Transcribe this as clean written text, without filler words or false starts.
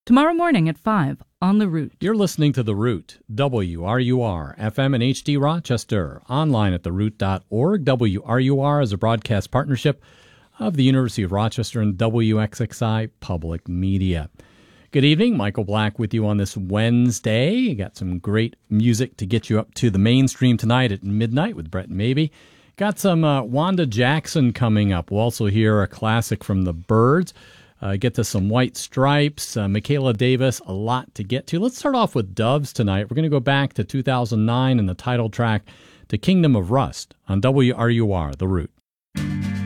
Tomorrow morning at 5 on The Root. You're listening to The Root, WRUR, FM and HD Rochester, online at theroot.org. WRUR is a broadcast partnership of the University of Rochester and WXXI Public Media. Good evening, Michael Black with you on this Wednesday. You got some great music to get you up to the mainstream tonight at midnight with Brett and Maybe. Got some Wanda Jackson coming up. We'll also hear a classic from the Byrds. Get to some White Stripes, Michaela Davis, a lot to get to. Let's start off with Doves tonight. We're going to go back to 2009 and the title track to Kingdom of Rust on WRUR, The Root.